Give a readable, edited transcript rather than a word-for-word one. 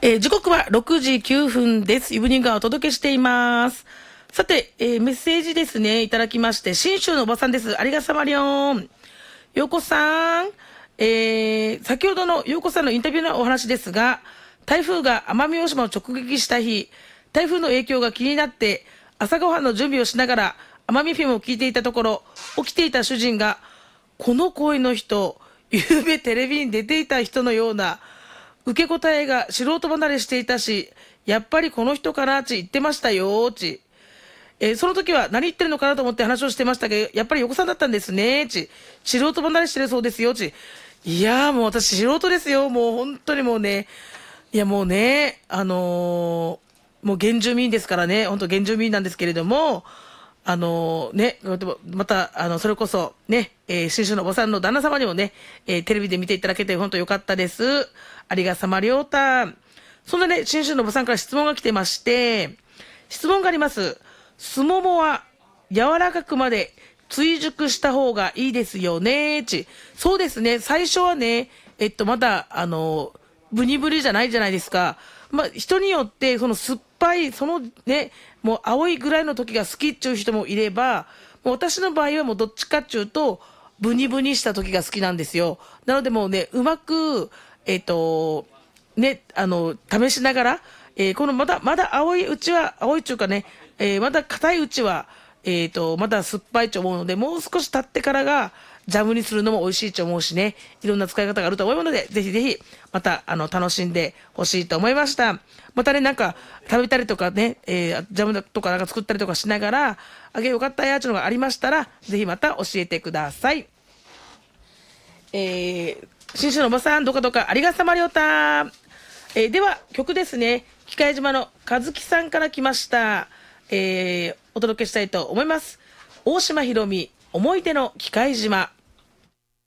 時刻は6時9分です。イブニングをお届けしています。さて、メッセージですね、いただきまして、信州のおばさんです。ありがさまりょん。ようこさん、先ほどのようこさんのインタビューのお話ですが、台風が奄美大島を直撃した日、台風の影響が気になって、朝ごはんの準備をしながら、奄美フィムを聞いていたところ、起きていた主人が、この声の人、ゆうべテレビに出ていた人のような、受け答えが素人離れしていたし、やっぱりこの人かなち言ってましたよち。その時は何言ってるのかなと思って話をしてましたけど、やっぱり横さんだったんですねち。素人離れしてるそうですよち。いやーもう私素人ですよ。もう本当にもうね、いやもうね、もう原住民ですからね、本当原住民なんですけれども、ね、また、それこそ、ね、新州のおばさんの旦那様にもね、テレビで見ていただけて本当良かったです。ありがさまりょうた。そんなね、新州のおばさんから質問が来てまして、質問があります。すももは柔らかくまで追熟した方がいいですよねち。そうですね、最初はね、まだ、ブニブニじゃないじゃないですか。まあ、人によって、その酸っぱい、そのね、もう青いぐらいの時が好きっていう人もいれば、もう私の場合はもうどっちかっていうと、ブニブニした時が好きなんですよ。なのでもうね、うまく、ね、試しながら、このまだ青いうちは、青いっていうかね、まだ硬いうちは、まだ酸っぱいと思うので、もう少し経ってからが、ジャムにするのも美味しいと思うしね、いろんな使い方があると思うので、ぜひぜひ、また、楽しんでほしいと思いました。またね、なんか、食べたりとかね、ジャムとかなんか作ったりとかしながら、あげよかったやつのがありましたら、ぜひまた教えてください。新州のおばさん、どかどかありがさまりょうた。では、曲ですね。機械島の和樹さんから来ました。お届けしたいと思います。大島ひろみ、思い出の機械島。